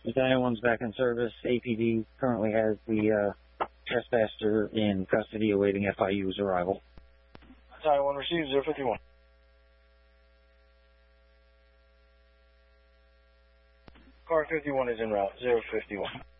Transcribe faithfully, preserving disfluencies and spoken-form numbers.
Battalion one's back in service. A P D currently has the uh, trespasser in custody awaiting F I U's arrival. Battalion one received zero fifty-one. Car fifty-one is en route, zero fifty-one.